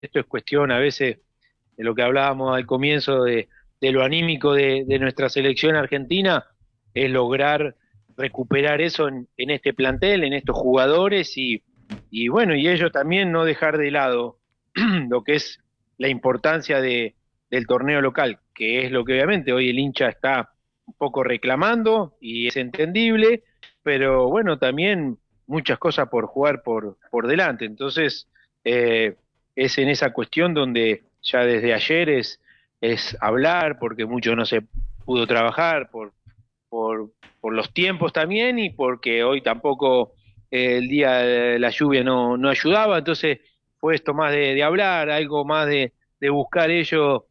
esto es cuestión a veces de lo que hablábamos al comienzo de lo anímico de nuestra selección argentina, es lograr recuperar eso en este plantel, en estos jugadores y bueno, y ellos también no dejar de lado lo que es la importancia del torneo local, que es lo que obviamente hoy el hincha está un poco reclamando y es entendible, pero bueno, también muchas cosas por jugar por delante. Entonces, eh, es en esa cuestión donde ya desde ayer es hablar, porque mucho no se pudo trabajar por los tiempos también y porque hoy tampoco el día de la lluvia no ayudaba, entonces fue esto más de hablar, algo más de buscar ellos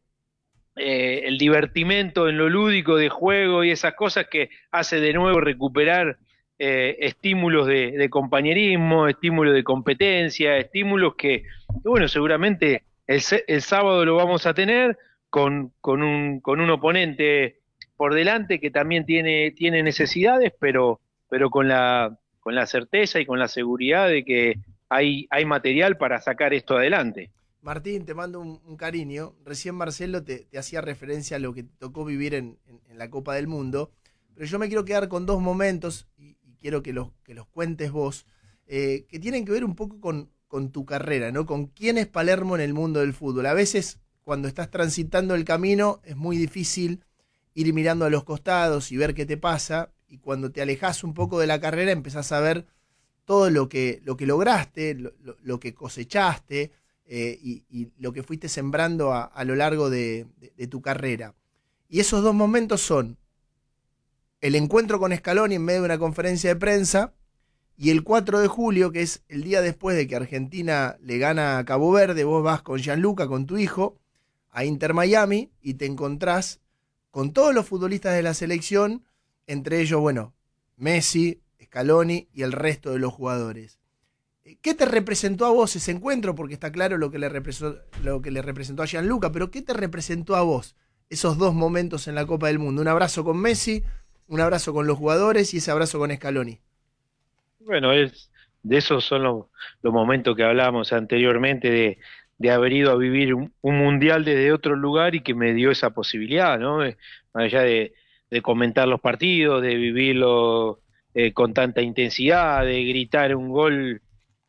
el divertimento en lo lúdico de juego y esas cosas que hace de nuevo recuperar estímulos de compañerismo, estímulos de competencia, estímulos bueno, seguramente el sábado lo vamos a tener con un oponente por delante que también tiene necesidades, pero con la certeza y con la seguridad de que hay material para sacar esto adelante. Martín, te mando un cariño. Recién Marcelo te hacía referencia a lo que te tocó vivir en la Copa del Mundo, pero yo me quiero quedar con dos momentos y quiero que los cuentes vos, que tienen que ver un poco con tu carrera, ¿no? Con quién es Palermo en el mundo del fútbol. A veces, cuando estás transitando el camino, es muy difícil ir mirando a los costados y ver qué te pasa, y cuando te alejas un poco de la carrera empezás a ver todo lo que lograste, lo que cosechaste, y lo que fuiste sembrando a lo largo de tu carrera. Y esos dos momentos son el encuentro con Scaloni en medio de una conferencia de prensa y el 4 de julio, que es el día después de que Argentina le gana a Cabo Verde. Vos vas con Gianluca, con tu hijo, a Inter Miami y te encontrás con todos los futbolistas de la selección, entre ellos, bueno, Messi, Scaloni y el resto de los jugadores. ¿Qué te representó a vos ese encuentro? Porque está claro lo que le representó a Gianluca, pero ¿qué te representó a vos esos dos momentos en la Copa del Mundo? Un abrazo con Messi, un abrazo con los jugadores y ese abrazo con Scaloni. Bueno, de esos son los momentos que hablábamos anteriormente de haber ido a vivir un mundial desde otro lugar y que me dio esa posibilidad, ¿no? Más allá de comentar los partidos, de vivirlo con tanta intensidad, de gritar un gol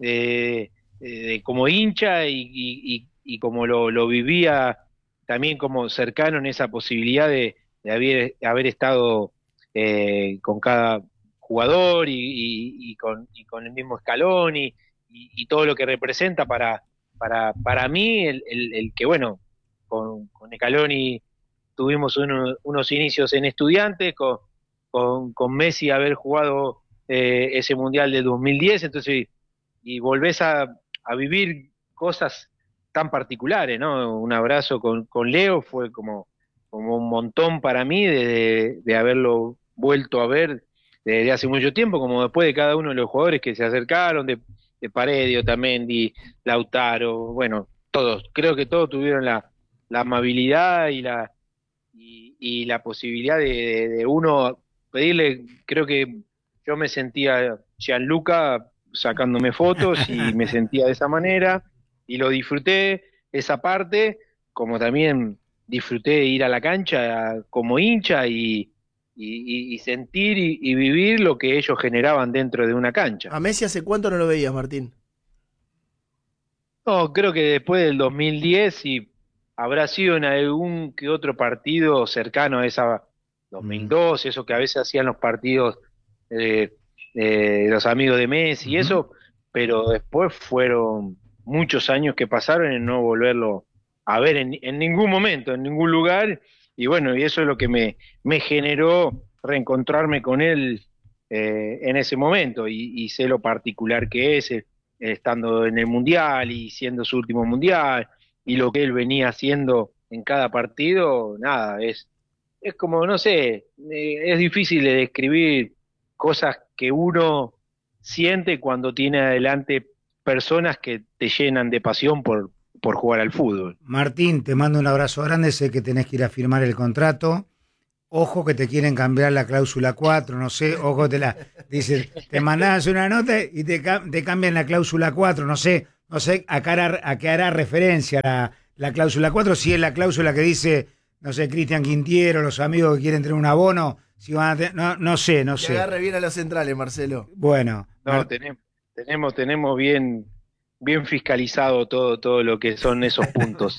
como hincha y como lo vivía también como cercano en esa posibilidad de haber estado con cada jugador y con el mismo escalón y todo lo que representa para mí el que, bueno, con Scaloni tuvimos unos inicios en Estudiantes, con Messi haber jugado ese Mundial de 2010, entonces, y volvés a vivir cosas tan particulares, ¿no? Un abrazo con Leo fue como un montón para mí de haberlo vuelto a ver desde hace mucho tiempo, como después de cada uno de los jugadores que se acercaron, de Paredes, Otamendi, Lautaro, bueno, todos, creo que todos tuvieron la amabilidad y la posibilidad de uno pedirle, creo que yo me sentía Gianluca sacándome fotos y me sentía de esa manera y lo disfruté esa parte, como también disfruté ir a la cancha como hincha y sentir y vivir lo que ellos generaban dentro de una cancha. ¿A Messi hace cuánto no lo veías, Martín? No, creo que después del 2010 y habrá sido en algún que otro partido cercano a esa Mm, 2002, eso que a veces hacían los partidos eh, los amigos de Messi y ujú. eso, pero después fueron muchos años que pasaron en no volverlo a ver en ningún momento, en ningún lugar, y bueno, y eso es lo que me generó reencontrarme con él en ese momento, y sé lo particular que es, estando en el Mundial y siendo su último Mundial, y lo que él venía haciendo en cada partido, nada, es como, no sé, es difícil de describir cosas que uno siente cuando tiene adelante personas que te llenan de pasión por jugar al fútbol. Martín, te mando un abrazo grande, sé que tenés que ir a firmar el contrato. Ojo que te quieren cambiar la cláusula 4, no sé, ojo, dicen, te mandás una nota y te cambian la cláusula 4, no sé, No sé a qué hará referencia la cláusula 4, si es la cláusula que dice, no sé, Cristian Quintiero, los amigos que quieren tener un abono, si van a no sé. Que agarre bien a los centrales, Marcelo. Bueno. No, tenemos bien fiscalizado todo lo que son esos puntos.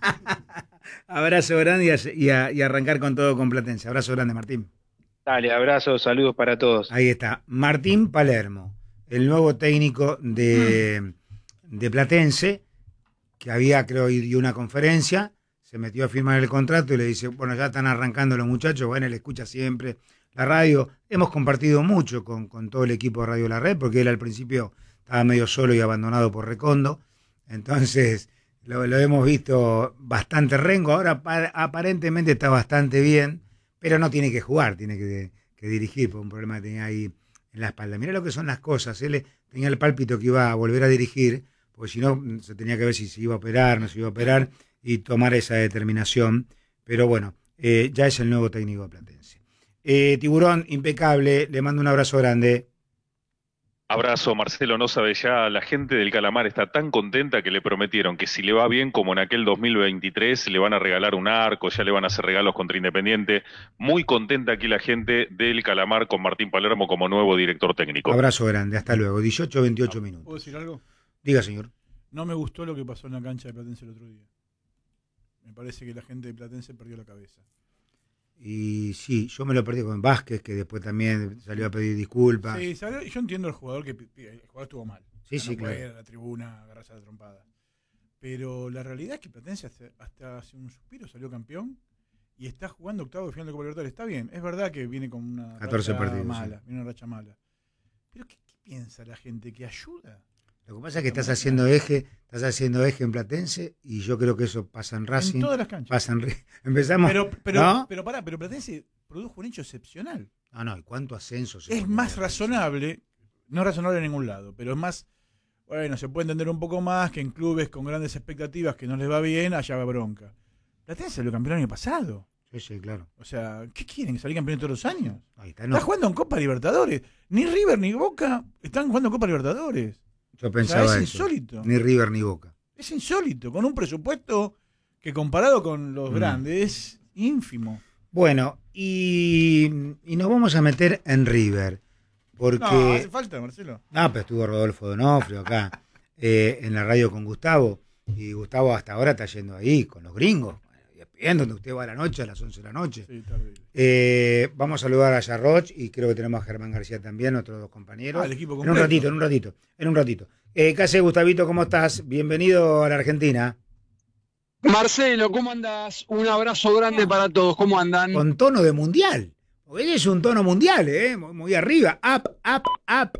Abrazo grande y arrancar con todo con Platense. Abrazo grande, Martín. Dale, abrazos, saludos para todos. Ahí está, Martín Palermo, el nuevo técnico de Platense, que había, creo, dio una conferencia, se metió a firmar el contrato y le dice, bueno, ya están arrancando los muchachos, bueno, él escucha siempre la radio. Hemos compartido mucho con todo el equipo de Radio La Red, porque él al principio estaba medio solo y abandonado por Recondo, entonces lo hemos visto bastante rengo, ahora aparentemente está bastante bien, pero no tiene que jugar, tiene que dirigir por un problema que tenía ahí en la espalda. Mirá lo que son las cosas, él tenía el pálpito que iba a volver a dirigir, porque si no se tenía que ver si se iba a operar, no se iba a operar, y tomar esa determinación, pero bueno, ya es el nuevo técnico de Platense. Tiburón, impecable, le mando un abrazo grande. Abrazo, Marcelo. No sabe ya, la gente del Calamar está tan contenta que le prometieron que si le va bien como en aquel 2023 le van a regalar un arco, ya le van a hacer regalos contra Independiente. Muy contenta aquí la gente del Calamar con Martín Palermo como nuevo director técnico. Abrazo grande, hasta luego. 28 minutos. ¿Puedo decir algo? Diga, señor. No me gustó lo que pasó en la cancha de Platense el otro día. Me parece que la gente de Platense perdió la cabeza. Y sí, yo me lo perdí con Vázquez, que después también salió a pedir disculpas. Sí, yo entiendo al jugador que el jugador estuvo mal. Sí, no claro. puede ir a la tribuna, agarrarse a la trompada. Pero la realidad es que Platense hasta hace un suspiro salió campeón y está jugando octavo de final de Copa Libertadores. Está bien, es verdad que viene con una 14 racha partidos, mala, sí. viene una racha mala. Pero ¿qué piensa la gente? ¿Que ayuda? Lo que pasa es que estás haciendo eje en Platense y yo creo que eso pasa en Racing. En todas las canchas. Empezamos. Pero Platense produjo un hecho excepcional. No, ¿y cuánto ascenso? Es más razonable, no es razonable en ningún lado, pero es más, bueno, se puede entender un poco más que en clubes con grandes expectativas que no les va bien, haya bronca. Platense salió campeón el año pasado. Sí, claro. O sea, ¿qué quieren? ¿Salir campeón todos los años? Ahí está, no. Está jugando en Copa Libertadores. Ni River ni Boca están jugando en Copa Libertadores. Yo pensaba es eso. Insólito. Ni River ni Boca. Es insólito, con un presupuesto que comparado con los grandes es ínfimo. Bueno, y nos vamos a meter en River. Porque... No, hace falta, Marcelo. No, pero estuvo Rodolfo Donofrio acá en la radio con Gustavo. Y Gustavo hasta ahora está yendo ahí con los gringos. Viendo donde usted va a la noche, a las 11 de la noche. Sí, terrible. Vamos a saludar a Yarroch y creo que tenemos a Germán García también, otros dos compañeros. El equipo en un ratito. ¿Qué haces, Gustavito? ¿Cómo estás? Bienvenido a la Argentina. Marcelo, ¿cómo andás? Un abrazo grande para todos. ¿Cómo andan? Con tono de mundial. Porque es un tono mundial, muy arriba. Up.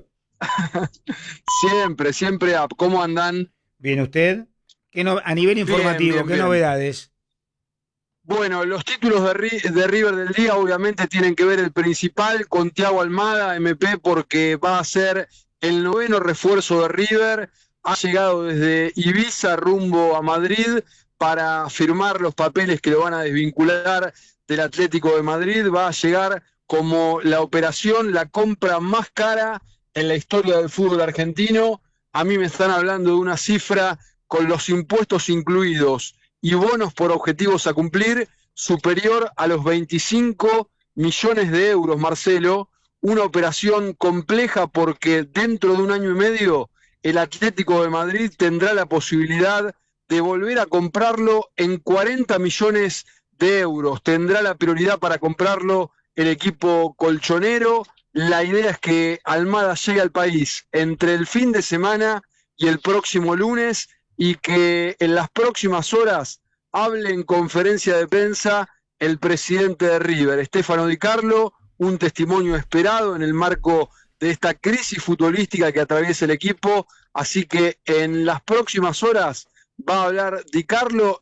Siempre up. ¿Cómo andan? ¿Bien usted? A nivel informativo, ¿qué novedades? Bueno, los títulos de River del día obviamente tienen que ver el principal con Thiago Almada, MP, porque va a ser el 9º refuerzo de River. Ha llegado desde Ibiza rumbo a Madrid para firmar los papeles que lo van a desvincular del Atlético de Madrid. Va a llegar como la compra más cara en la historia del fútbol argentino. A mí me están hablando de una cifra con los impuestos incluidos y bonos por objetivos a cumplir, superior a los 25 millones de euros, Marcelo. Una operación compleja porque dentro de un año y medio el Atlético de Madrid tendrá la posibilidad de volver a comprarlo en 40 millones de euros. Tendrá la prioridad para comprarlo el equipo colchonero. La idea es que Almada llegue al país entre el fin de semana y el próximo lunes, y que en las próximas horas hable en conferencia de prensa el presidente de River, Stefano Di Carlo, un testimonio esperado en el marco de esta crisis futbolística que atraviesa el equipo. Así que en las próximas horas va a hablar Di Carlo,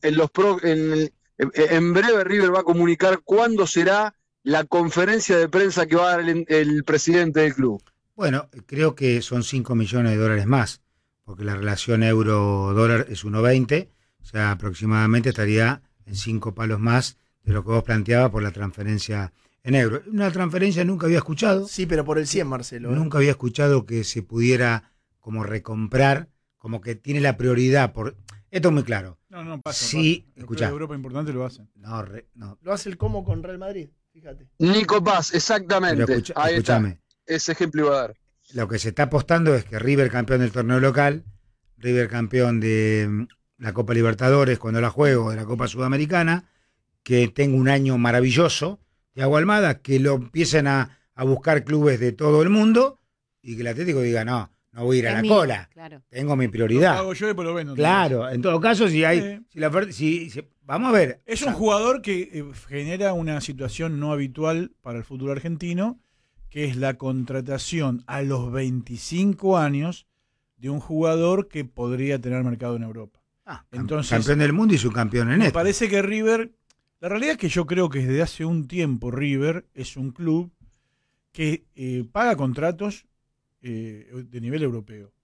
en breve River va a comunicar cuándo será la conferencia de prensa que va a dar el presidente del club. Bueno, creo que son 5 millones de dólares más, porque la relación euro-dólar es 1.20, o sea, aproximadamente estaría en 5 palos más de lo que vos planteabas por la transferencia en euros. Una transferencia nunca había escuchado. Sí, pero por el 100, Marcelo. Nunca había escuchado que se pudiera como recomprar como que tiene la prioridad por... Esto es muy claro. No pasa. Sí, Los escuchá. clubes de Europa importante lo hacen. No. Lo hace el Como con Real Madrid, fíjate. Nico Paz, exactamente. Pero Ahí escúchame. está. Ese ejemplo iba a dar. Lo que se está apostando es que River campeón del torneo local, River campeón de la Copa Libertadores cuando la juego, de la Copa Sudamericana, que tenga un año maravilloso, Thiago Almada, que lo empiecen a buscar clubes de todo el mundo y que el Atlético diga, no voy a ir a la cola, claro. tengo mi Lo prioridad. pago yo y después lo vendo. Claro, en todo caso, si hay, vamos a ver. Es un jugador que genera una situación no habitual para el fútbol argentino, que es la contratación a los 25 años de un jugador que podría tener mercado en Europa. Entonces, campeón del mundo y subcampeón en me esto. parece que River, la realidad es que yo creo que desde hace un tiempo River es un club que paga contratos de nivel europeo.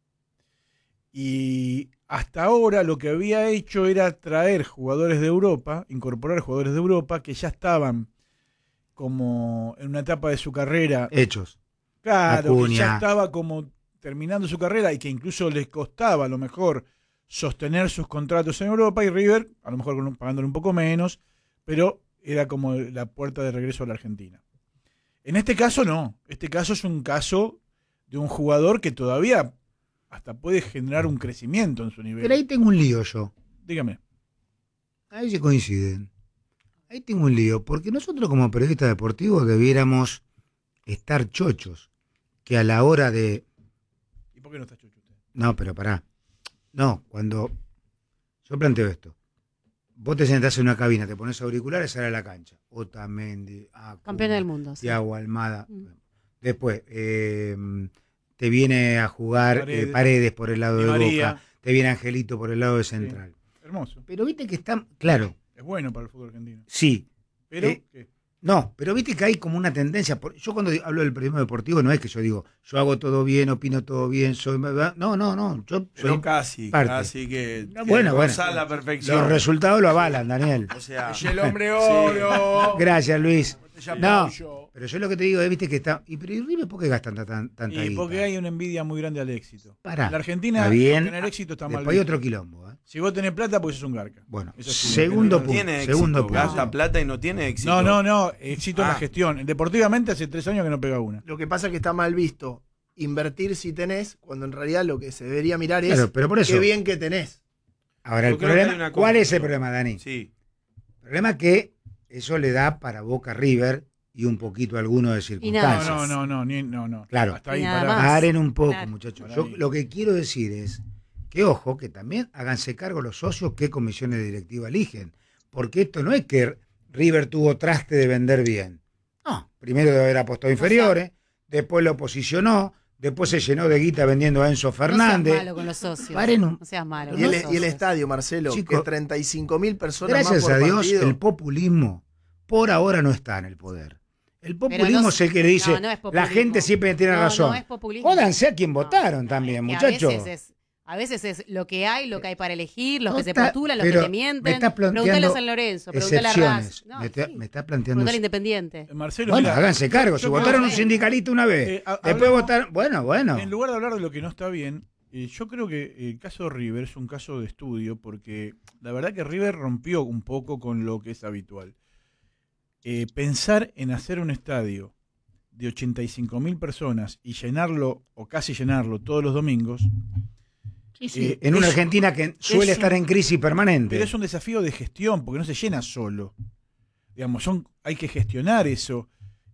Y hasta ahora lo que había hecho era traer jugadores de Europa, incorporar jugadores de Europa que ya estaban como en una etapa de su carrera. Hechos. Claro, Acuña. que ya estaba como terminando su carrera y que incluso les costaba a lo mejor sostener sus contratos en Europa, y River, a lo mejor pagándole un poco menos, pero era como la puerta de regreso a la Argentina. En este caso no, este caso es un caso de un jugador que todavía hasta puede generar un crecimiento en su nivel. Pero ahí tengo un lío yo. Dígame. Ahí se coinciden. Ahí tengo un lío, porque nosotros como periodistas deportivos debiéramos estar chochos, que a la hora de... ¿Y por qué no está chocho usted? No, pero pará. No, cuando yo planteo esto, vos te sentás en una cabina, te pones auriculares, sale a la cancha. Otamendi, Acuña, Campeón del mundo. Sí. Thiago Almada. Después, te viene a jugar Paredes por el lado Di de María. Boca, te viene Angelito por el lado de Central. Hermoso. Pero viste que está, claro, Es bueno para el fútbol argentino. sí. Pero, ¿qué? No, pero viste que hay como una tendencia. Yo cuando hablo del periodismo deportivo no es que yo digo, yo hago todo bien, opino todo bien, soy... No, yo Pero soy casi parte. que Bueno. rozar la perfección. Los resultados lo avalan, Daniel. O sea, Es el hombre oro. Gracias, Luis. Botella No, Pollo. pero yo lo que te digo es, viste que está... Pero ¿y River por qué gastan tanta Y guita? porque hay una envidia muy grande al éxito. Pará, En la Argentina, está bien. tener éxito está mal Después hay visto. otro quilombo. Si vos tenés plata, pues sos un garca. Bueno, Eso sí, segundo no punto. tiene Segundo éxito, punto. gasta plata y no tiene éxito. No, éxito en la gestión. Deportivamente hace 3 años que no pega una. Lo que pasa es que está mal visto invertir si tenés, cuando en realidad lo que se debería mirar es Claro, pero por eso. qué bien que tenés. Ahora, Yo el creo que hay problema, una ¿cuál es el confusión. problema, Dani? Sí. El problema es que eso le da para Boca River y un poquito a alguno de nada circunstancias. No. Claro. Hasta ahí Y nada pará. más. Paren un poco, Claro. muchachos. Para Yo mí. lo que quiero decir es que, ojo, que también háganse cargo los socios qué comisiones directivas eligen. Porque esto no es que River tuvo traste de vender bien. No, primero debe haber apostado inferiores, después lo posicionó, después se llenó de guita vendiendo a Enzo Fernández. No seas malo con los socios. Paren un- No seas malo. Y con el, los y el socios. estadio, Marcelo, Chico, que 35.000 personas Gracias más por a Dios, partido. el populismo por ahora no está en el poder. El populismo no- es el que le dice, no es populismo. la gente siempre tiene razón. No es populismo. Jódanse a quien No, votaron no, también, es que muchachos. A veces es lo que hay para elegir, los No que se está- postulan, los que pero te me mienten. está planteando Preguntale a San Lorenzo, preguntale a excepciones. Raz. No, me, está, sí. me está planteando... Preguntale a Independiente. Marcelo, Bueno, mira, háganse cargo. Si yo votaron creo un que- sindicalista una vez, después hablamos- votaron... Bueno. En lugar de hablar de lo que no está bien, yo creo que el caso de River es un caso de estudio, porque la verdad que River rompió un poco con lo que es habitual. Pensar en hacer un estadio de 85.000 personas y llenarlo, o casi llenarlo, todos los domingos, en una es- Argentina que suele es estar un- en crisis permanente. pero es un desafío de gestión, porque no se llena solo. Digamos, hay que gestionar eso.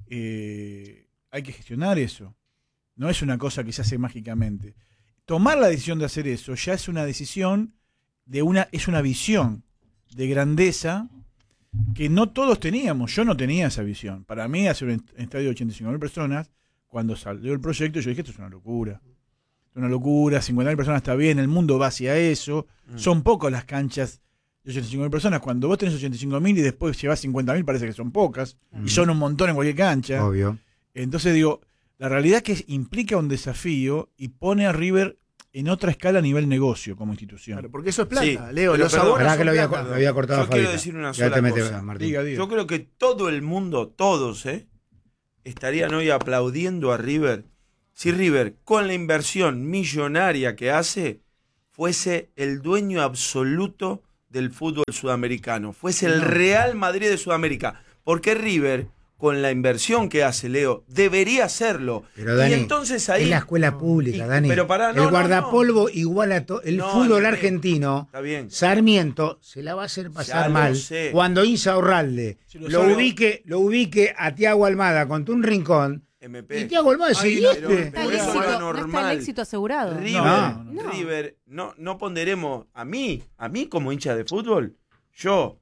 Hay que gestionar eso. No es una cosa que se hace mágicamente. Tomar la decisión de hacer eso ya es una decisión es una visión de grandeza que no todos teníamos. Yo no tenía esa visión. Para mí, hacer un estadio de 85.000 personas, cuando salió el proyecto, yo dije, esto es una locura. Es una locura, 50.000 personas está bien, el mundo va hacia eso. Son pocas las canchas de 85.000 personas. Cuando vos tenés 85.000 y después llevas 50.000, parece que son pocas. Y son un montón en cualquier cancha. Obvio. Entonces digo, la realidad es que implica un desafío y pone a River en otra escala a nivel negocio como institución. Claro, porque eso es plata, Sí, Leo. pero Los perdón, abonos Pará son que lo plata. había cortado Yo quiero Fabita. decir una Ya sola te metes, cosa. Martín. Diga. Yo creo que todo el mundo, todos, estarían hoy aplaudiendo a River si River, con la inversión millonaria que hace, fuese el dueño absoluto del fútbol sudamericano, fuese el Real Madrid de Sudamérica, porque River, con la inversión que hace Leo, debería hacerlo. Pero Dani, y entonces ahí es la escuela pública, Dani. Pero pará, el guardapolvo iguala el fútbol argentino. Está bien. Sarmiento se la va a hacer pasar mal sé. cuando Insaurralde lo ubique a Thiago Almada contra un rincón. MP. Y Thiago Almada Ay, seguiste. no, Está el Pero eso éxito, es no está normal. el éxito asegurado. River, no ponderemos a mí como hincha de fútbol, yo,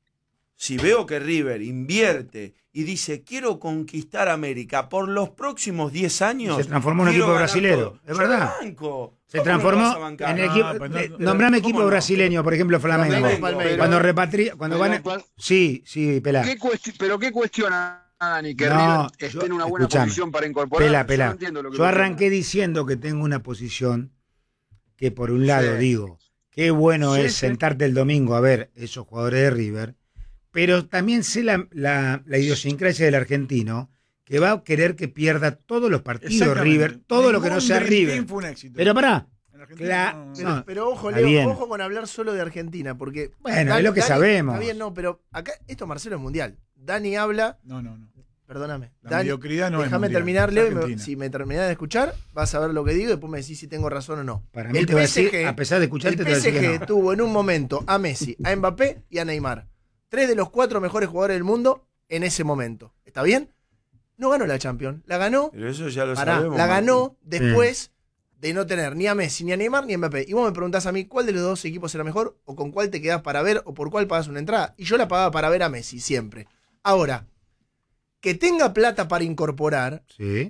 si veo que River invierte y dice, quiero conquistar América por los próximos 10 años. Se transformó en un equipo brasilero, es verdad. Se transformó en el equipo. Nombrame equipo brasileño, por ejemplo, Flamengo. Cuando repatria, cuando van. Sí, Pelá. ¿Pero qué cuestiona, Dani, que No, River esté en una buena posición para incorporar? Pelá. No entiendo lo que Yo cuestiona. arranqué diciendo que tengo una posición que, por un lado, digo, qué bueno es sentarte el domingo a ver esos jugadores de River, pero también sé la idiosincrasia del argentino, que va a querer que pierda todos los partidos River, todo lo que no sea River. Pero pará. Pero ojo, está Leo, bien. ojo con hablar solo de Argentina, porque... Bueno, es lo que sabemos. Está bien, no, pero acá, esto Marcelo es mundial. Dani habla... No. Perdóname. La Dani, mediocridad no es déjame mundial, terminar, es Leo, y Argentina. si me terminás de escuchar, vas a ver lo que digo y después me decís si tengo razón o no. Para mí te voy a decir, a pesar de escucharte, te voy a decir que PSG no. tuvo en un momento a Messi, a Mbappé y a Neymar. 3 de los 4 mejores jugadores del mundo en ese momento. ¿Está bien? No ganó la Champions. La ganó. Pero eso ya lo Pará, sabemos. la Martín. ganó después de no tener ni a Messi, ni a Neymar, ni a Mbappé. Y vos me preguntás a mí, ¿cuál de los dos equipos era mejor? ¿O con cuál te quedás para ver? ¿O por cuál pagas una entrada? Y yo la pagaba para ver a Messi, siempre. Ahora, que tenga plata para incorporar,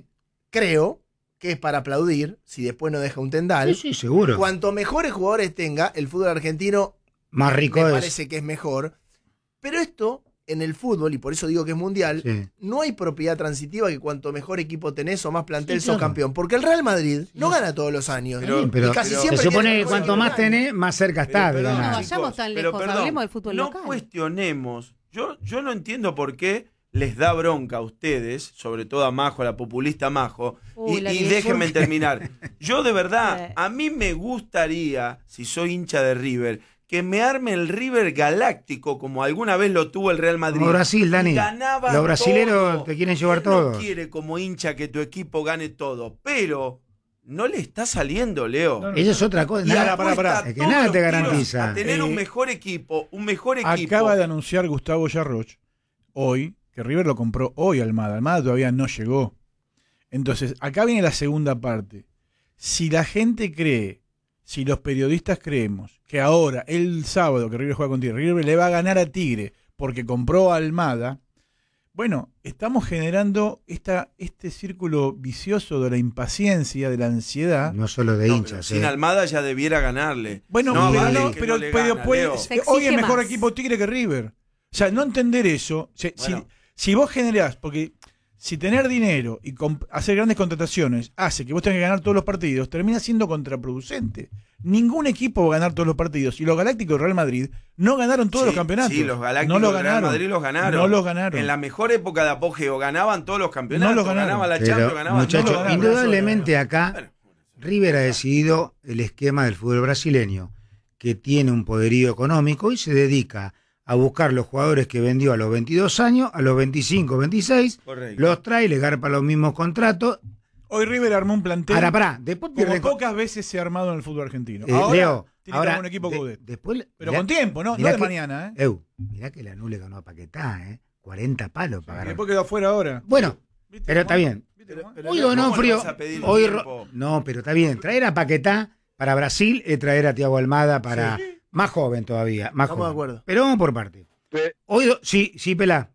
creo que es para aplaudir, si después no deja un tendal. Sí, seguro. Cuanto mejores jugadores tenga, el fútbol argentino más rico me es. parece que es mejor. Pero esto, en el fútbol, y por eso digo que es mundial, no hay propiedad transitiva que cuanto mejor equipo tenés o más plantel sos campeón. Porque el Real Madrid no gana todos los años. Pero y casi se siempre supone tiene que cuanto más tenés, más cerca está de No ganar. vayamos tan Pero lejos, perdón, hablemos del fútbol no local. cuestionemos. Yo no entiendo por qué les da bronca a ustedes, sobre todo a Majo, a la populista Majo, Uy, y déjenme terminar. Yo de verdad, a mí me gustaría, si soy hincha de River, que me arme el River galáctico, como alguna vez lo tuvo el Real Madrid. Como Brasil, Dani. Ganaba Los brasileros todo. te quieren llevar Él todo. No quiere como hincha que tu equipo gane todo, pero no le está saliendo, Leo. Eso es otra cosa. Y apuesta Es que todos nada los te tiros garantiza. A tener un mejor equipo, Acaba de anunciar Gustavo Yarroch hoy que River lo compró hoy Almada. Almada todavía no llegó. Entonces, acá viene la segunda parte. Si la gente cree, si los periodistas creemos que ahora, el sábado que River juega con Tigre, River le va a ganar a Tigre porque compró a Almada, bueno, estamos generando este círculo vicioso de la impaciencia, de la ansiedad. No solo de hinchas. Sin Almada ya debiera ganarle. Bueno, no, pero, vale no, que pero, no le pero gana, puede- Leo. hoy es mejor más. equipo Tigre que River. O sea, no entender eso. Bueno. Si vos generás, porque si tener dinero y hacer grandes contrataciones hace que vos tengas que ganar todos los partidos, termina siendo contraproducente. Ningún equipo va a ganar todos los partidos. Y los Galácticos del Real Madrid no ganaron todos los campeonatos. Sí, los Galácticos no del Real Madrid los ganaron. No los ganaron. En la mejor época de apogeo ganaban todos los campeonatos. No los ganaron. Ganaban la Pero, Champions, ganaban muchachos, todo. ganaron. indudablemente acá River ha decidido el esquema del fútbol brasileño, que tiene un poderío económico y se dedica a buscar los jugadores que vendió a los 22 años, a los 25, 26, Correcto. los trae, le garpa los mismos contratos. Hoy River armó un plantel Ahora, pará, después como pierde. pocas veces se ha armado en el fútbol argentino. Eh, Ahora Leo, tiene ahora, que haber un equipo Coudet. después, Pero mirá- con tiempo, ¿no? No mirá de que- mañana, ¿eh? Mirá que la Nule ganó a Paquetá, 40 palos para Y ganar. después quedó afuera ahora. Bueno, ¿Viste pero cómo? está bien. ¿Viste cómo? Pero Hoy Leo, ¿cómo le Donofrio, vas a pedir hoy tiempo? no, pero está bien. Traer a Paquetá para Brasil es traer a Thiago Almada para más joven todavía, más Estamos de joven. acuerdo. Pero vamos por parte. Hoy sí, Pelá.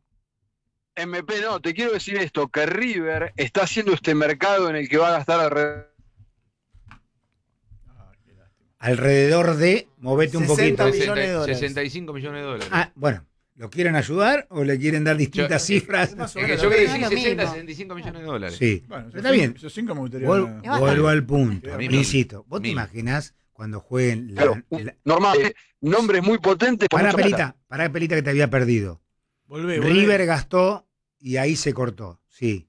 MP, no, te quiero decir esto, que River está haciendo este mercado en el que va a gastar alrededor. Alrededor de, movete un 60 poquito. millones de dólares. 65 millones de dólares. Ah, bueno, ¿lo quieren ayudar o le quieren dar distintas cifras? Más o Es que menos yo lo quería mismo. decir Es lo 60, mismo. 65 millones de dólares. Sí, Bueno, pero está bien. Esos 5 me gustaría. Vuelvo al punto. A mí Insisto, ¿vos te mil. imaginás cuando jueguen Claro, normal, nombres muy potentes. por Pará, mucha plata. Pelita que te había perdido. Volvé. River gastó y ahí se cortó. Sí,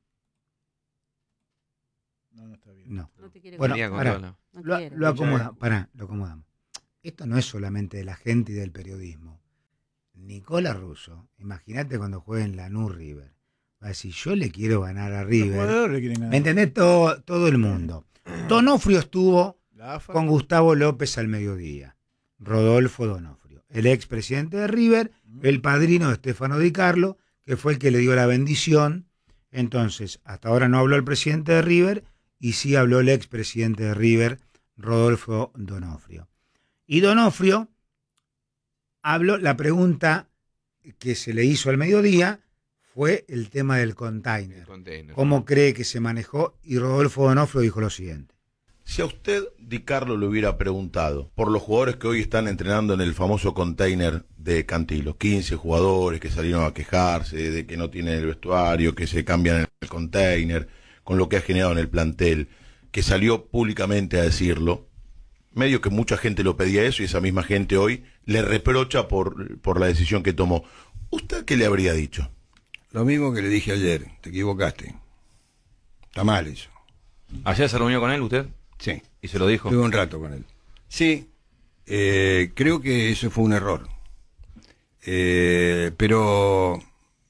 No está bien. no. No te quiere Bueno, Venía con pará. todo, ¿no? No Lo quiere. acomodamos, pará, lo acomodamos. esto no es solamente de la gente y del periodismo. Nicola Russo, imagínate cuando juegue en Lanús River. Va a decir, yo le quiero ganar a River. ¿Me entendés? Todo el mundo. Donofrio estuvo con Gustavo López al mediodía. Rodolfo Donofrio, el expresidente de River, el padrino de Stefano Di Carlo, que fue el que le dio la bendición. Entonces, hasta ahora no habló el presidente de River y sí habló el expresidente de River, Rodolfo Donofrio. Y Donofrio habló, la pregunta que se le hizo al mediodía fue el tema del container. ¿Cómo cree que se manejó? Y Rodolfo Donofrio dijo lo siguiente. Si a usted, Di Carlo, le hubiera preguntado por los jugadores que hoy están entrenando en el famoso container de Cantilo, 15 jugadores que salieron a quejarse de que no tienen el vestuario, que se cambian en el container, con lo que ha generado en el plantel, que salió públicamente a decirlo, medio que mucha gente lo pedía eso y esa misma gente hoy le reprocha por la decisión que tomó. ¿Usted qué le habría dicho? Lo mismo que le dije ayer, te equivocaste. Está mal eso. ¿Ayer se reunió con él usted? Sí. ¿Y se lo dijo? Tuve un rato con él. Sí, creo que eso fue un error. Pero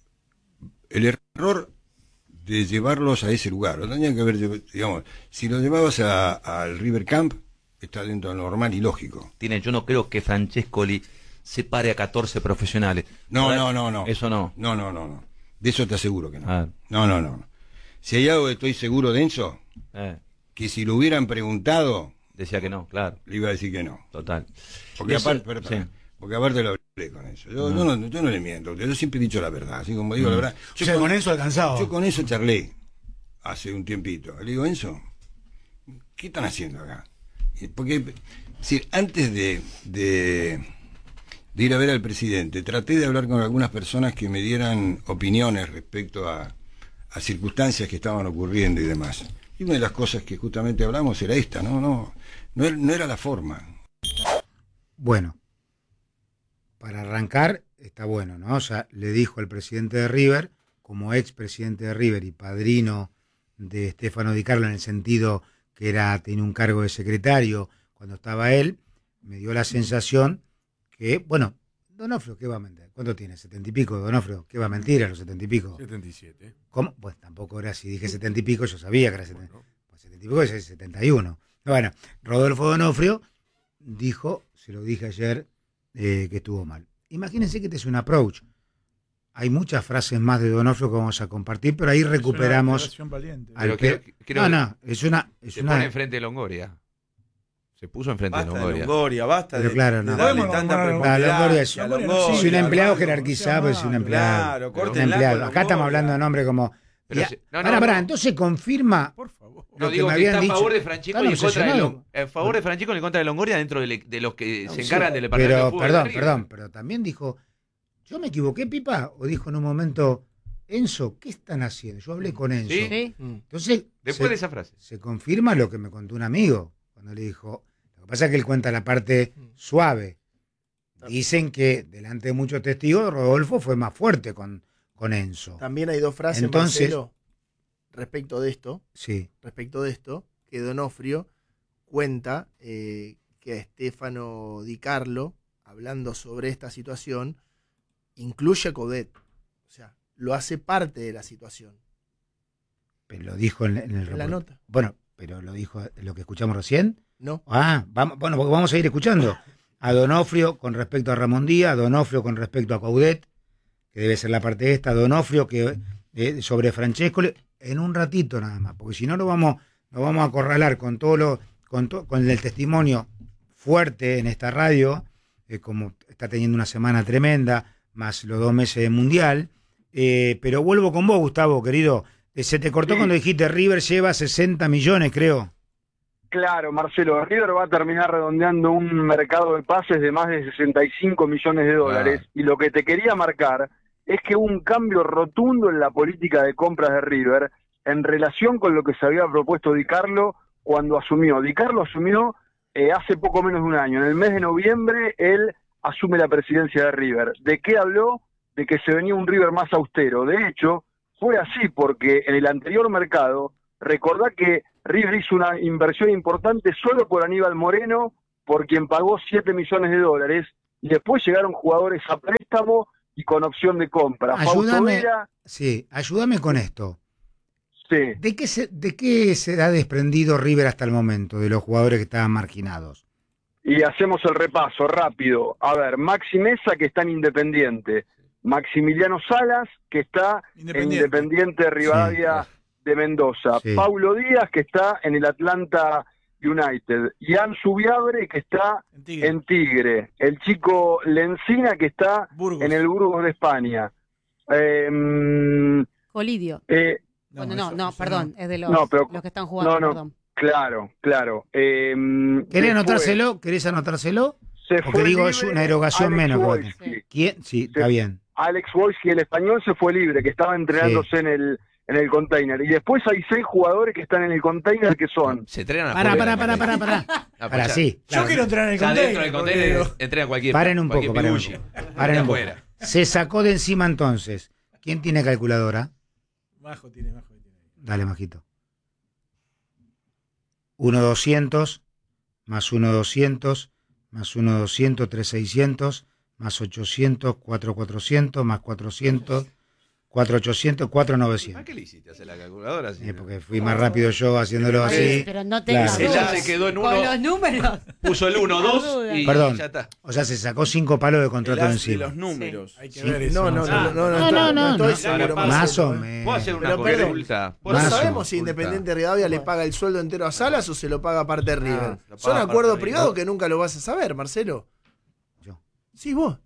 el error de llevarlos a ese lugar, lo tenían que haber, digamos, si lo llevabas al River Camp, está dentro de lo normal y lógico. Yo no creo que Francescoli separe a 14 profesionales. No. Eso no. No. De eso te aseguro que no. No. Si hay algo que estoy seguro de Enzo, que si lo hubieran preguntado... Decía que no, claro. Le iba a decir que no. Total. Porque aparte lo hablé con eso. Yo no le miento. Yo siempre he dicho la verdad. Así como digo la verdad. Con Enzo alcanzado. Yo con Enzo charlé hace un tiempito. Le digo, Enzo, ¿qué están haciendo acá? Porque, antes de ir a ver al presidente, traté de hablar con algunas personas que me dieran opiniones respecto a circunstancias que estaban ocurriendo y demás. Y una de las cosas que justamente hablamos era esta, no era la forma. Bueno, para arrancar está bueno, ¿no? O sea, le dijo al presidente de River, como expresidente de River y padrino de Stefano Di Carlo en el sentido que tenía un cargo de secretario cuando estaba él, me dio la sensación que, bueno, Donofrio, ¿qué va a mentir? ¿Cuánto tiene? ¿70 y pico, Donofrio? ¿Qué va a mentir a los 70 y pico? 77. ¿Cómo? Pues tampoco era, si dije 70 y pico, yo sabía que era 70. Bueno. Pues 70 y pico es 71. Bueno, Rodolfo Donofrio dijo, se lo dije ayer, que estuvo mal. Imagínense que este es un approach. Hay muchas frases más de Donofrio que vamos a compartir, pero ahí recuperamos... Es una es una... Se pone enfrente de Longoria. Se puso enfrente de Longoria. Basta pero de, claro, de darle tanta preponderancia. Si un empleado jerarquizado, pues es un empleado. Claro, un empleado. Acá estamos hablando de nombre como... entonces confirma... Por favor. No, digo que está a favor de Franchico y en contra de Longoria dentro de los que se encargan del departamento de fútbol. Perdón, pero también dijo, ¿yo me equivoqué, Pipa? O dijo en un momento, Enzo, ¿qué están haciendo? Yo hablé con Enzo. ¿Sí? Entonces, después de esa frase. Se confirma lo que me contó un amigo, cuando le dijo, lo que pasa es que él cuenta la parte suave. Dicen que, delante de muchos testigos, Rodolfo fue más fuerte con Enzo. También hay dos frases, entonces, Marcelo, respecto de esto, que Donofrio cuenta que a Stefano Di Carlo, hablando sobre esta situación, incluye a Coudet. O sea, lo hace parte de la situación. Pero lo dijo en la nota. Bueno, pero lo dijo lo que escuchamos recién. No. Vamos a ir escuchando a Donofrio con respecto a Ramón Díaz, a Donofrio con respecto a Coudet, que debe ser la parte esta, Donofrio que sobre Francesco, en un ratito nada más, porque si no lo vamos a acorralar con con el testimonio fuerte en esta radio, como está teniendo una semana tremenda, más los 2 meses de Mundial. Pero vuelvo con vos, Gustavo, querido. Se te cortó cuando dijiste River lleva 60 millones, creo. Claro, Marcelo, River va a terminar redondeando un mercado de pases de más de 65 millones de dólares. Y lo que te quería marcar es que hubo un cambio rotundo en la política de compras de River en relación con lo que se había propuesto Di Carlo cuando asumió. Di Carlo asumió hace poco menos de un año. En el mes de noviembre él asume la presidencia de River. ¿De qué habló? De que se venía un River más austero. De hecho, fue así porque en el anterior mercado, recordá que River hizo una inversión importante solo por Aníbal Moreno por quien pagó $7 millones, y después llegaron jugadores a préstamo y con opción de compra. Ayúdame con esto. Sí. ¿De qué se ha desprendido River hasta el momento, de los jugadores que estaban marginados? Y hacemos el repaso rápido. A ver, Maxi Mesa, que está en Independiente. Maximiliano Salas, que está en Independiente Rivadavia de Mendoza. Sí. Paulo Díaz, que está en el Atlanta United. Ian Subiabre, que está en Tigre. El chico Lencina, que está en el Burgos de España. Colidio. Perdón, es de los que están jugando, perdón. Claro. ¿Querés anotárselo? Porque digo, es una erogación menos. ¿Quién? Sí, está bien. Alex Wolski, el español, se fue libre, que estaba entrenándose en el container. Y después hay 6 jugadores que están en el container, que son... Se entrenan Para sí. Yo quiero entrenar en el container. Dentro del container entrenan cualquier... Paren un poco. Se sacó de encima entonces. ¿Quién tiene calculadora? Majo tiene. Dale, Majito. 1.200 más 1.200 más 1.200, 3.600 más 800, 4.400 más 400, 4.800, 4.900. ¿Qué le hiciste hacer la calculadora? Porque fui más rápido yo haciéndolo así. Pero no tengas dudas. Ella se quedó en uno. Con los números. Puso el 1, 2 y Perdón. ya está. O sea, se sacó 5 palos de contrato De encima. los números. Hay que ver eso. No, estoy seguro. Más o menos. ¿Puedo hacer una Pero, perdón, consulta? No sabemos si Independiente Rivadavia le paga el sueldo entero a Salas o se lo paga parte de River. lo paga Son parte acuerdos de privados River. que nunca lo vas a saber, Marcelo. Yo. Sí, vos.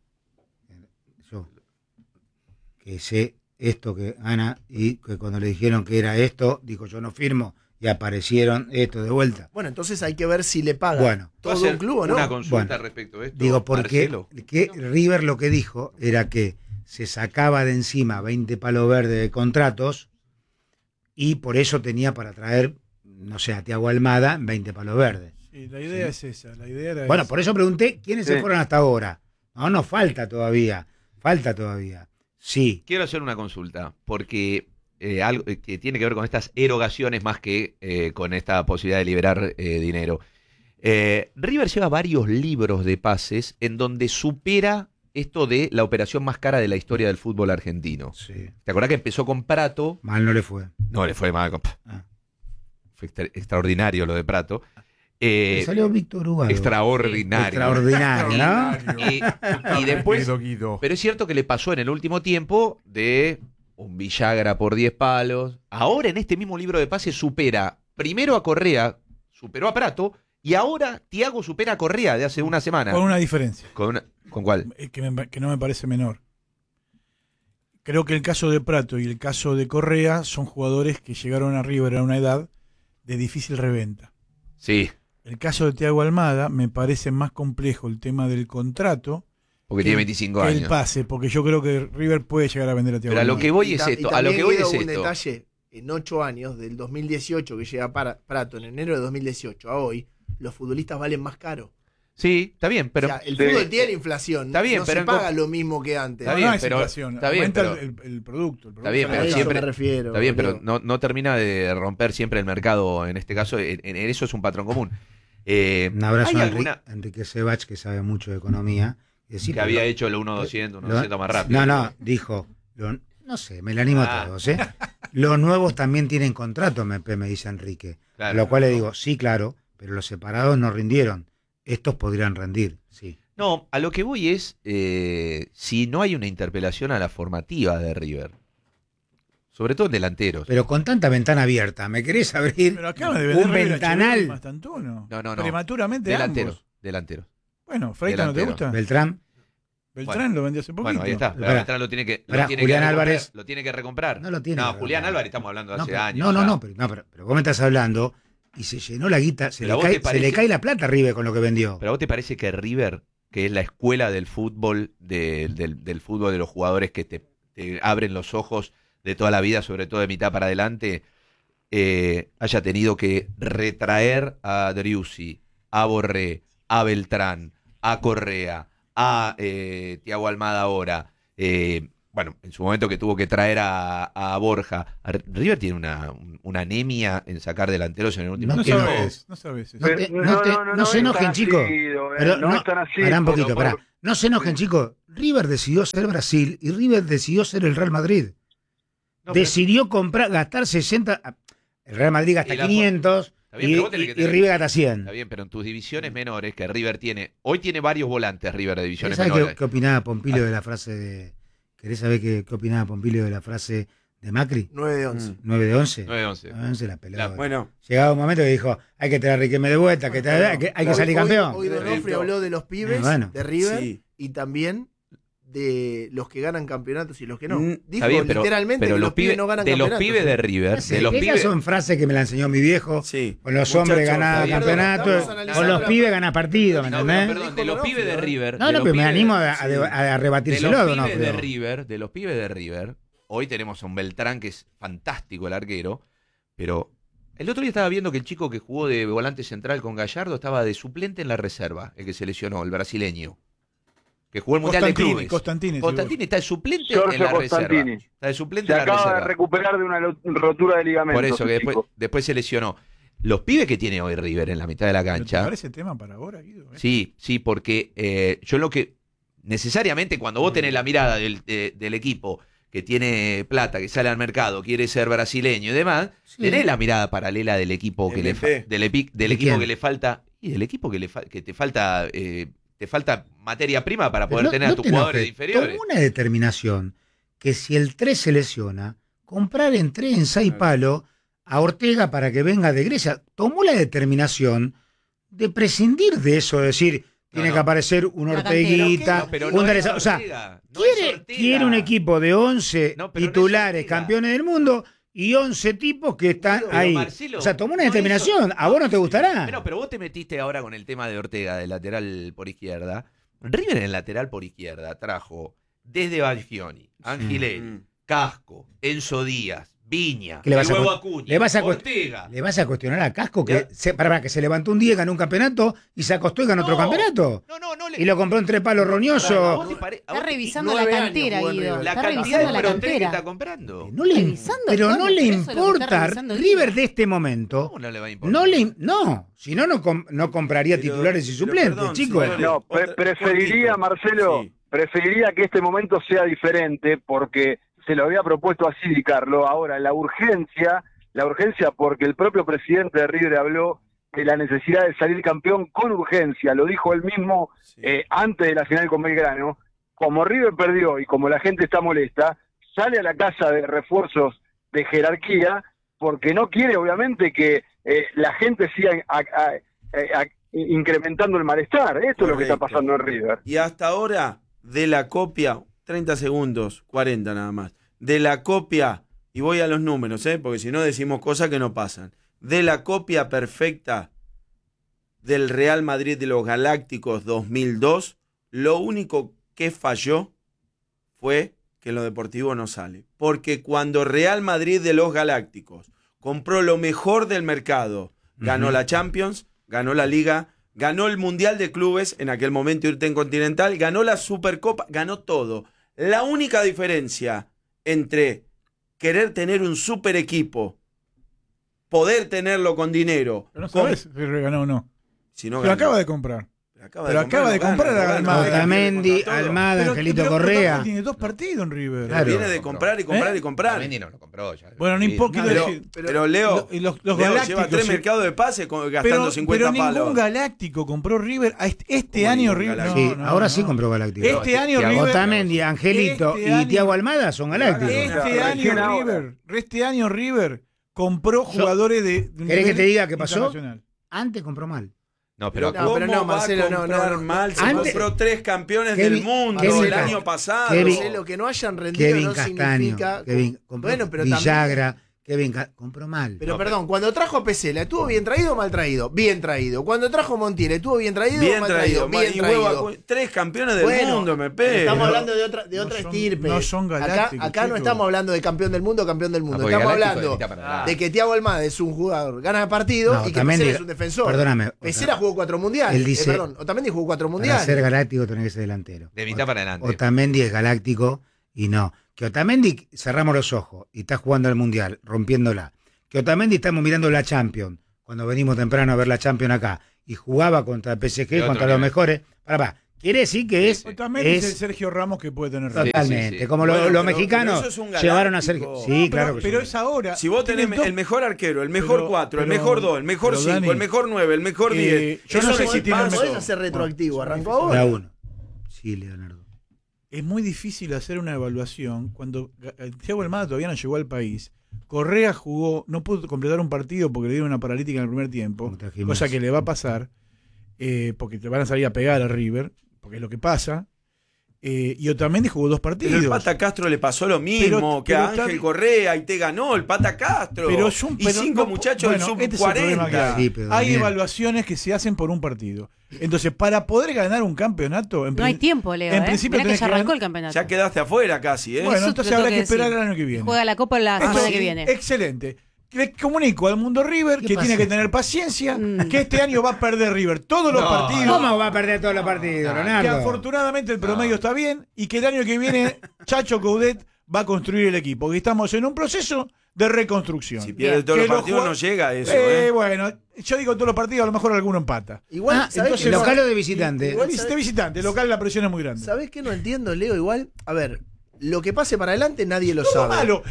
Que sé esto que Ana, y que cuando le dijeron que era esto, dijo yo no firmo, y aparecieron esto de vuelta. Bueno, entonces hay que ver si le paga Bueno. todo un club o no. Una consulta respecto a esto. Digo, porque Marcelo. que River lo que dijo era que se sacaba de encima 20 palos verdes de contratos y por eso tenía para traer, no sé, a Thiago Almada 20 palos verdes. Sí, la idea es esa. La idea era Bueno, esa. por eso pregunté quiénes se fueron hasta ahora. No, falta todavía. Sí. Quiero hacer una consulta, porque algo que tiene que ver con estas erogaciones más que con esta posibilidad de liberar dinero. River lleva varios libros de pases en donde supera esto de la operación más cara de la historia del fútbol argentino. Sí. ¿Te acordás que empezó con Prato? Mal no le fue. No le fue mal. Fue extraordinario lo de Prato. Le salió Víctor Hugo. Extraordinario, ¿no? Y después, pero es cierto que le pasó en el último tiempo de un Villagra por 10 palos. Ahora en este mismo libro de pases supera primero a Correa, superó a Prato, y ahora Thiago supera a Correa de hace una semana. Con una diferencia. ¿Con cuál? Que no me parece menor. Creo que el caso de Prato y el caso de Correa son jugadores que llegaron a River a una edad de difícil reventa. Sí. El caso de Thiago Almada me parece más complejo el tema del contrato. Porque tiene 25 años. El pase, porque yo creo que River puede llegar a vender a Thiago Pero a Almada. lo que voy es esto. Y A lo que voy es un esto. detalle, en 8 años, del 2018 que llega Prato, en enero de 2018 a hoy, los futbolistas valen más caro. Sí, está bien, pero... O sea, el fútbol tiene inflación, está bien, no pero se paga lo mismo que antes. Está bien, no es pero inflación, está bien, aumenta pero el producto. Está bien, pero a eso siempre me refiero, está bien, pero Diego. no termina de romper siempre el mercado. En este caso, en eso es un patrón común. Un abrazo ¿hay a alguna Enrique Sebach, que sabe mucho de economía. que había hecho el 1.200, 1.200 más rápido? No, dijo, no sé, me la animo a todos, ¿eh? Los nuevos también tienen contrato, me dice Enrique. Claro. Lo cual le digo, sí, claro, pero los separados no rindieron. Estos podrían rendir, sí. No, a lo que voy es si no hay una interpelación a la formativa de River. Sobre todo en delanteros. Pero con tanta ventana abierta, ¿me querés abrir Pero acá de vender un River a ventanal? Echeverri, Mastantuono. No. Prematuramente Delanteros. Bueno, Freita no te gusta. Beltrán. Beltrán lo vendió hace poquito. Bueno, ahí está. Pará. Beltrán lo tiene que Julián Álvarez. Lo tiene que recomprar. No lo tiene. No, que Julián recomprar. Álvarez estamos hablando de hace pero, años. pero vos me estás hablando y se llenó la guita, se Pero a le vos te parece- cae la plata a River con lo que vendió. Pero ¿a vos te parece que River, que es la escuela del fútbol, del fútbol de los jugadores que te abren los ojos de toda la vida, sobre todo de mitad para adelante, haya tenido que retraer a Driussi, a Borré, a Beltrán, a Correa, a Thiago Almada ahora, bueno, en su momento que tuvo que traer a Borja. River tiene una anemia en sacar delanteros en el último tiempo. No sabes. No se enojen, chicos. Pará un poquito, pará. No se enojen, chicos. River decidió ser Brasil y River decidió ser el Real Madrid. Decidió gastar 60. El Real Madrid gasta 500 y River gasta 100. Está bien, pero en tus divisiones menores, que River hoy tiene varios volantes River de divisiones ¿Sabes menores. qué opinaba Pompilio de la frase de... ¿Querés saber qué opinaba Pompilio de la frase de Macri? 9 de 11. 9 de 11. 9 de 11. 9 de 11 la pelota. Bueno. Llegaba un momento que dijo, hay que traer a Riquelme de vuelta, hay que salir campeón. Hoy Donofrio habló de los pibes de River y también de los que ganan campeonatos y los que no. Dijo bien, literalmente que los pibes no ganan campeonatos. De los pibes de River. Esas son frases que me la enseñó mi viejo. Con los hombres ganan campeonatos, con los pibes ganan partidos, ¿me entendés? Perdón, de los pibes de River. No, pero me animo a rebatírselo. De los pibes de River, hoy tenemos a un Beltrán que es fantástico el arquero, pero el otro día estaba viendo que el chico que jugó de volante central con Gallardo estaba de suplente en la reserva, el que se lesionó, el brasileño. Que jugó el Mundial de Clubes. Constantini está de suplente en la reserva. Está de suplente en la reserva. Se acaba de recuperar de una rotura de ligamento. Por eso, que después se lesionó. Los pibes que tiene hoy River en la mitad de la cancha. ¿Te parece tema para ahora, Guido? Sí, porque yo lo que... Necesariamente cuando vos tenés la mirada del equipo que tiene plata, que sale al mercado, quiere ser brasileño y demás, tenés la mirada paralela del equipo que le falta... Y del equipo que te falta... te falta materia prima para poder tener a tus jugadores inferiores. Tomó una determinación que si el 3 se lesiona, comprar en 3 en 6 palos a Ortega para que venga de Grecia. Tomó la determinación de prescindir de eso, de decir, tiene que aparecer un Orteguita, o sea, quiere un equipo de 11 titulares campeones del mundo y 11 tipos que están ahí. Marcelo, o sea, tomó una determinación. ¿A vos no te gustará? Pero vos te metiste ahora con el tema de Ortega, del lateral por izquierda. River en el lateral por izquierda trajo desde Balgioni, Angileri, Casco, Enzo Díaz, Viña, el huevo Acuña, Ortega. ¿Le vas a cuestionar a Casco que se levantó un día y ganó un campeonato y se acostó y ganó otro campeonato? Y lo compró en 3 palos roñoso. Está revisando la cantera, Guido. La cantidad de cantera que está comprando. No le importa. River de este momento. ¿Cómo no le va a importar? Si no compraría titulares y suplentes, chicos. No, preferiría, Marcelo, preferiría que este momento sea diferente porque se lo había propuesto así, Di Carlo. Ahora, la urgencia porque el propio presidente de River habló de la necesidad de salir campeón con urgencia, lo dijo él mismo antes de la final con Belgrano. Como River perdió y como la gente está molesta, sale a la casa de refuerzos de jerarquía porque no quiere, obviamente, que la gente siga incrementando el malestar. Esto es lo que está pasando en River. Y hasta ahora, de la copia... 30 segundos, 40 nada más. De la copia, y voy a los números, porque si no decimos cosas que no pasan. De la copia perfecta del Real Madrid de los Galácticos 2002, lo único que falló fue que en lo deportivo no sale. Porque cuando Real Madrid de los Galácticos compró lo mejor del mercado, ganó la Champions, ganó la Liga, ganó el Mundial de Clubes, en aquel momento Intercontinental, ganó la Supercopa, ganó todo. La única diferencia entre querer tener un super equipo, poder tenerlo con dinero... Pero no sabes si ganó o no. Si no pero acaba de comprar. Acaba de comprar a Almada. Otamendi, Almada, Angelito Correa. Tiene 2 partidos en River. Claro, viene de comprar y comprar y comprar. Otamendi no lo compró ya. Bueno, ni poquito pero Leo, los Leo lleva 3 mercados de pase gastando 50 palos. Pero ningún Galáctico compró River. Este año River. Ahora sí compró Galáctico. Este año River. Otamendi, Angelito y Thiago Almada son Galácticos. Este año River compró jugadores de. ¿Querés que te diga qué pasó? Antes compró mal. No, pero Marcelo, mal. Se compró 3 campeones del mundo el año pasado. Marcelo, que no hayan rendido Kevin no Castaño, significa... Bueno, pero Villagra, compró mal. Pero perdón, cuando trajo a Pesela, ¿estuvo bien traído o mal traído? Bien traído. Cuando trajo a Montiel, ¿estuvo bien traído o mal traído? Bien traído. 3 campeones del mundo, me pego. Estamos hablando de otra estirpe. No son galácticos. Acá no estamos hablando de campeón del mundo. Estamos hablando de que Thiago Almada es un jugador, gana partido y que Pesela es un defensor. Perdóname. Pesela jugó 4 mundiales. Otamendi jugó 4 mundiales. Para ser galáctico tenés que ser delantero. De mitad para adelante. Otamendi es galáctico y no. Que Otamendi, cerramos los ojos y está jugando al Mundial, rompiéndola. Que Otamendi estamos mirando la Champions, cuando venimos temprano a ver la Champions acá, y jugaba contra el PSG, contra los mejores. Quiere decir que es... Otamendi es el Sergio Ramos que puede tener. Totalmente. Como los mexicanos llevaron a Sergio. Sí, claro que sí. Pero es ahora. Si vos tenés el mejor arquero, el mejor 4, el mejor 2, el mejor 5, el mejor 9, el mejor 10. Yo no sé si tiene el podés hacer retroactivo, arrancó ahora. La 1. Sí, Leonardo. Es muy difícil hacer una evaluación cuando Thiago Almada todavía no llegó al país. Correa jugó, no pudo completar un partido porque le dieron una paralítica en el primer tiempo, cosa que le va a pasar, porque te van a salir a pegar a River, porque es lo que pasa. Y Otamendi jugó 2 partidos. Pero el Pata Castro le pasó lo mismo que a Ángel Correa y te ganó el Pata Castro. Pero 5 muchachos del sub-40. Hay evaluaciones que se hacen por un partido. Entonces, para poder ganar un campeonato... No hay tiempo, Leo. En principio Mirá que ya arrancó el campeonato. Ya quedaste afuera casi. Bueno, entonces habrá que esperar el año que viene. Juega la Copa la semana que viene. Excelente. Le comunico al mundo River que tiene que tener paciencia, que este año va a perder River todos los partidos. ¿Cómo va a perder todos los partidos, Leonardo? Que afortunadamente el promedio está bien y que el año que viene Chacho Coudet va a construir el equipo. Que estamos en un proceso de reconstrucción. Si pierde todos los partidos no llega a eso. Bueno, yo digo todos los partidos, a lo mejor alguno empata. Igual, entonces local o de visitante. De visitante, local la presión es muy grande. ¿Sabés qué no entiendo, Leo? Igual, a ver, lo que pase para adelante nadie lo sabe. Malo.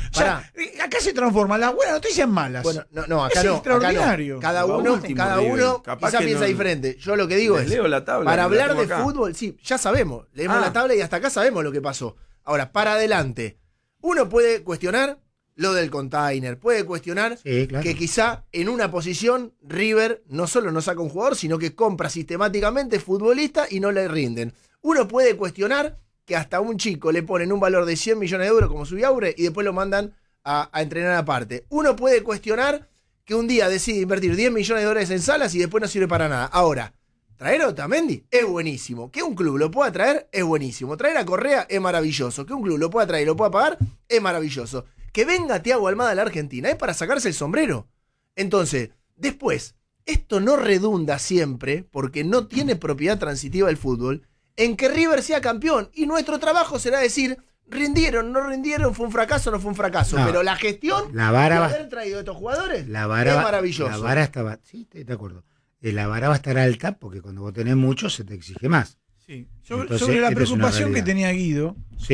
Acá se transforma las buenas noticias en malas. Bueno, no, acá es no. Extraordinario. Cada uno quizás piensa diferente. Yo lo que digo es, leo la tabla, para hablar de fútbol, sí, ya sabemos, leemos la tabla y hasta acá sabemos lo que pasó. Ahora, para adelante, uno puede cuestionar lo del container, puede cuestionar que quizá en una posición River no solo no saca un jugador, sino que compra sistemáticamente futbolistas y no le rinden. Uno puede cuestionar que hasta a un chico le ponen un valor de 100 millones de euros como Subiaure y después lo mandan a entrenar aparte. Uno puede cuestionar que un día decide invertir 10 millones de dólares en Salas y después no sirve para nada. Ahora, traer a Otamendi es buenísimo. Que un club lo pueda traer es buenísimo. Traer a Correa es maravilloso. Que un club lo pueda traer y lo pueda pagar es maravilloso. Que venga Thiago Almada a la Argentina es para sacarse el sombrero. Entonces, después, esto no redunda siempre, porque no tiene propiedad transitiva el fútbol, en que River sea campeón. Y nuestro trabajo será decir, rindieron, no rindieron, fue un fracaso, no fue un fracaso. No, pero la gestión de haber traído a estos jugadores es maravilloso. La vara estaba, sí, estoy de acuerdo. La vara va a estar alta porque cuando vos tenés mucho se te exige más. Sí. Sobre la preocupación que tenía Guido.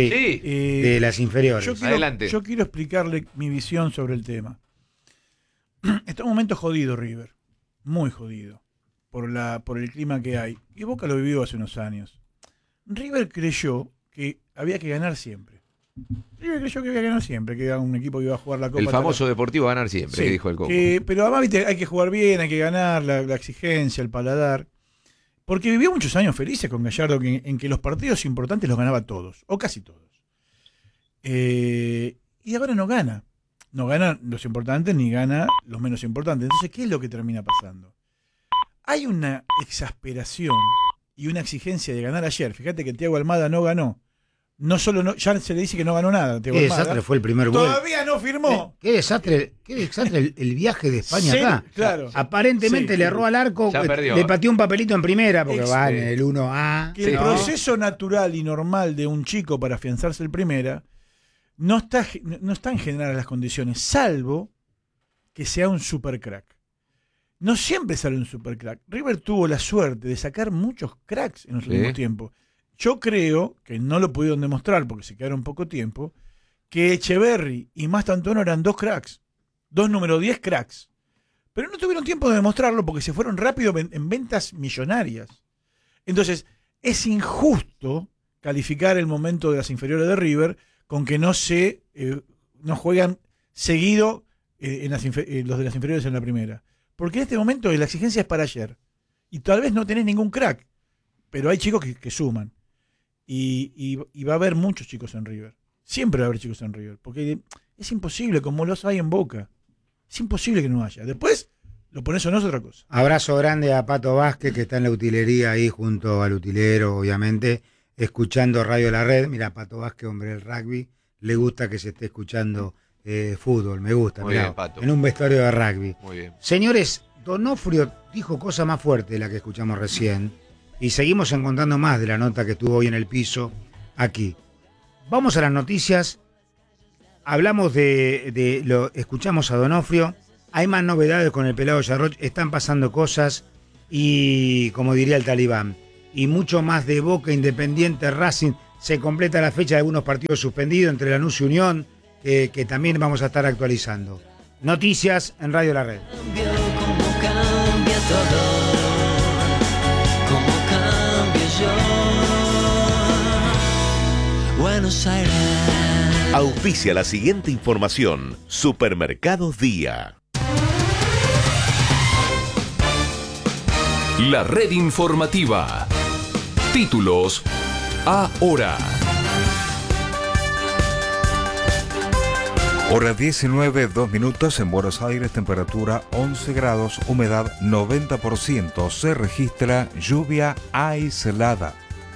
De las inferiores. Yo quiero explicarle mi visión sobre el tema. Está un momento jodido River. Muy jodido. Por el clima que hay. Y Boca lo vivió hace unos años. River creyó que había que ganar siempre. Que era un equipo que iba a jugar la Copa. El famoso Deportivo ganar siempre, que dijo el Coco. Pero además, viste, hay que jugar bien, hay que ganar, la exigencia, el paladar. Porque vivió muchos años felices con Gallardo en que los partidos importantes los ganaba todos, o casi todos. Y ahora no gana. No gana los importantes ni gana los menos importantes. Entonces, ¿qué es lo que termina pasando? Hay una exasperación y una exigencia de ganar ayer. Fíjate que Thiago Almada no ganó. No solo ya se le dice que no ganó nada. Qué desastre fue el primer gol. Todavía no firmó. Qué desastre el viaje de España acá. Claro. Aparentemente le erró al arco, le pateó un papelito en primera porque va en el 1A. Que el proceso natural y normal de un chico para afianzarse en primera no está en generar las condiciones, salvo que sea un super crack. No siempre sale un super crack. River tuvo la suerte de sacar muchos cracks en los últimos tiempos. Yo creo, que no lo pudieron demostrar porque se quedaron poco tiempo, que Echeverry y Mastantuono eran 2 cracks. 2 número 10 cracks. Pero no tuvieron tiempo de demostrarlo porque se fueron rápido en ventas millonarias. Entonces, es injusto calificar el momento de las inferiores de River con que no juegan seguido los de las inferiores en la primera. Porque en este momento la exigencia es para ayer. Y tal vez no tenés ningún crack. Pero hay chicos que suman. Y va a haber muchos chicos en River. Siempre va a haber chicos en River. Porque es imposible, como los hay en Boca. Es imposible que no haya. Después lo pones o no es otra cosa. Abrazo grande a Pato Vázquez, que está en la utilería ahí junto al utilero, obviamente, escuchando Radio La Red. Mira, Pato Vázquez, hombre del rugby, le gusta que se esté escuchando fútbol. Me gusta. Muy bien, Pato. En un vestuario de rugby. Muy bien. Señores, Donofrio dijo cosa más fuerte de la que escuchamos recién. Y seguimos encontrando más de la nota que estuvo hoy en el piso aquí. Vamos a las noticias hablamos escuchamos a Donofrio, hay más novedades con el pelado Yarroch, están pasando cosas y, como diría el Talibán, y mucho más de Boca, Independiente, Racing. Se completa la fecha de algunos partidos suspendidos entre Lanús y Unión, que también vamos a estar actualizando. Noticias en Radio La Red. Cambia todo, como cambio yo. Buenos Aires. Auspicia la siguiente información. Supermercados Día. La red informativa. Títulos ahora. Hora 19:02 en Buenos Aires, temperatura 11 grados, humedad 90%. Se registra lluvia aislada.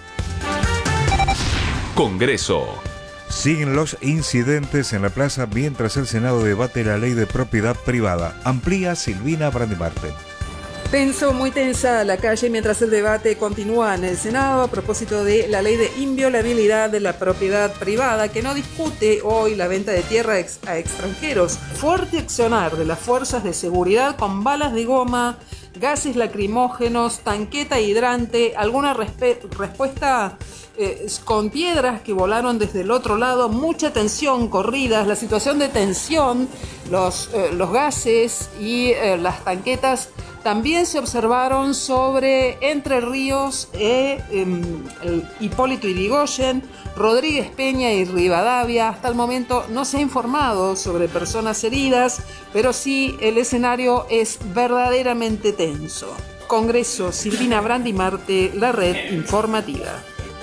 Congreso. Siguen los incidentes en la plaza mientras el Senado debate la ley de propiedad privada. Amplía Silvina Brandimarte. Tenso, muy tensa la calle mientras el debate continúa en el Senado a propósito de la ley de inviolabilidad de la propiedad privada, que no discute hoy la venta de tierra a extranjeros. Fuerte accionar de las fuerzas de seguridad con balas de goma, gases lacrimógenos, tanqueta hidrante, alguna respuesta con piedras que volaron desde el otro lado, mucha tensión, corridas, la situación de tensión, los gases y las tanquetas también se observaron sobre Entre Ríos, Hipólito Yrigoyen, Rodríguez Peña y Rivadavia. Hasta el momento no se ha informado sobre personas heridas, pero sí el escenario es verdaderamente tenso. Congreso, Silvina Brandimarte, La Red Informativa.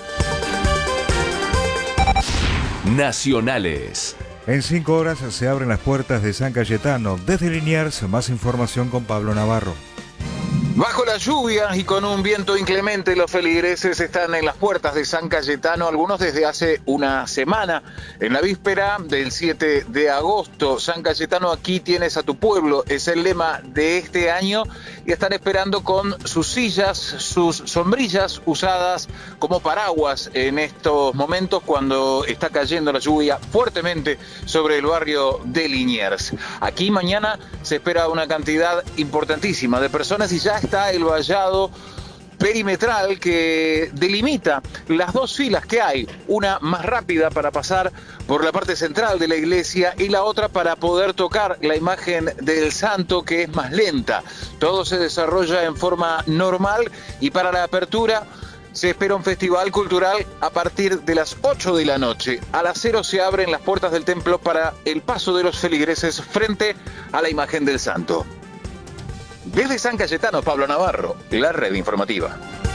Nacionales. En 5 horas se abren las puertas de San Cayetano. Desde Liniers, más información con Pablo Navarro. Bajo la lluvia y con un viento inclemente, los feligreses están en las puertas de San Cayetano, algunos desde hace una semana. En la víspera del 7 de agosto, San Cayetano, aquí tienes a tu pueblo, es el lema de este año, y están esperando con sus sillas, sus sombrillas usadas como paraguas en estos momentos cuando está cayendo la lluvia fuertemente sobre el barrio de Liniers. Aquí mañana se espera una cantidad importantísima de personas y ya está el vallado perimetral que delimita las dos filas que hay, una más rápida para pasar por la parte central de la iglesia y la otra para poder tocar la imagen del santo, que es más lenta. Todo se desarrolla en forma normal y para la apertura se espera un festival cultural a partir de las 8 de la noche. A las 0 se abren las puertas del templo para el paso de los feligreses frente a la imagen del santo. Desde San Cayetano, Pablo Navarro, La Red Informativa.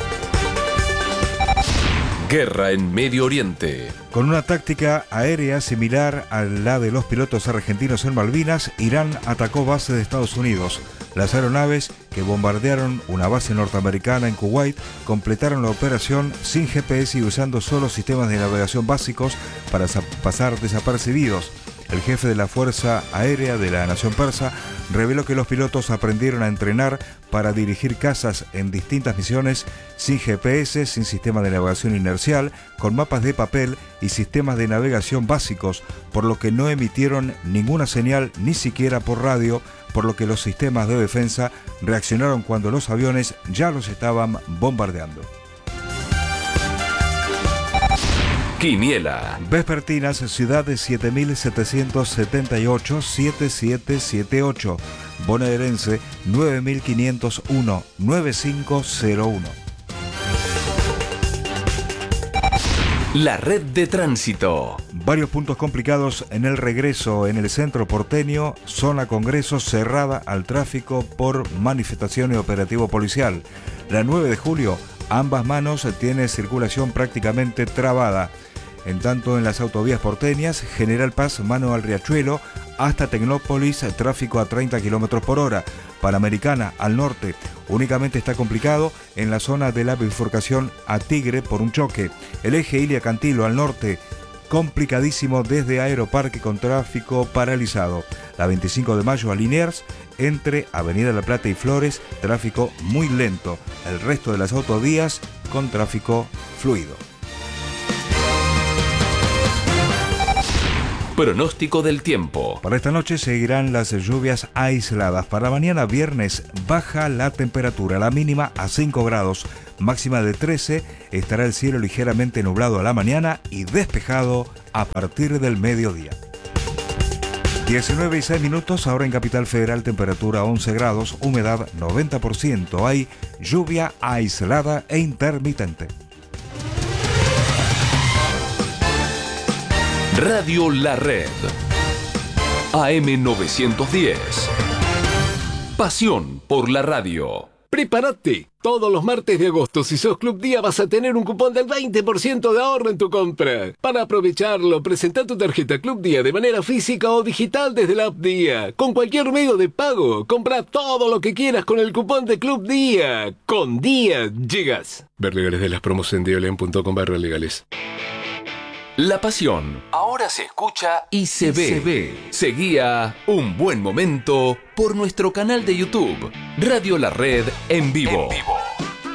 Guerra en Medio Oriente. Con una táctica aérea similar a la de los pilotos argentinos en Malvinas, Irán atacó bases de Estados Unidos. Las aeronaves que bombardearon una base norteamericana en Kuwait completaron la operación sin GPS y usando solo sistemas de navegación básicos para pasar desapercibidos. El jefe de la Fuerza Aérea de la Nación Persa reveló que los pilotos aprendieron a entrenar para dirigir cazas en distintas misiones sin GPS, sin sistema de navegación inercial, con mapas de papel y sistemas de navegación básicos, por lo que no emitieron ninguna señal ni siquiera por radio, por lo que los sistemas de defensa reaccionaron cuando los aviones ya los estaban bombardeando. Quiniela. Vespertinas, ciudad de 7778, 7778. Bonaerense, 9501, 9501. La red de tránsito. Varios puntos complicados en el regreso en el centro porteño, zona Congreso cerrada al tráfico por manifestación y operativo policial. La 9 de julio, ambas manos tiene circulación prácticamente trabada. En tanto, en las autovías porteñas, General Paz, mano al Riachuelo, hasta Tecnópolis, tráfico a 30 km por hora. Panamericana, al norte, únicamente está complicado en la zona de la bifurcación a Tigre por un choque. El eje Ilia-Cantilo, al norte, complicadísimo desde Aeroparque con tráfico paralizado. La 25 de mayo a Liniers, entre Avenida La Plata y Flores, tráfico muy lento. El resto de las autovías con tráfico fluido. Pronóstico del tiempo. Para esta noche seguirán las lluvias aisladas. Para mañana viernes baja la temperatura, la mínima a 5 grados, máxima de 13. Estará el cielo ligeramente nublado a la mañana y despejado a partir del mediodía. 19:06, ahora en Capital Federal, temperatura 11 grados, humedad 90%. Hay lluvia aislada e intermitente. Radio La Red. AM 910. Pasión por la radio. ¡Prepárate! Todos los martes de agosto, si sos Club Día, vas a tener un cupón del 20% de ahorro en tu compra. Para aprovecharlo, presenta tu tarjeta Club Día de manera física o digital desde la app Día. Con cualquier medio de pago, compra todo lo que quieras con el cupón de Club Día. Con Día llegas. Ver legales de las promos en dialen.com/legales. La pasión ahora se escucha y se ve. Seguía Un Buen Momento por nuestro canal de YouTube, Radio La Red en vivo.